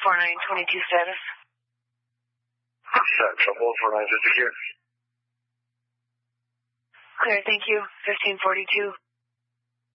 14922 status. Central 149 here. Clear, thank you. 1542.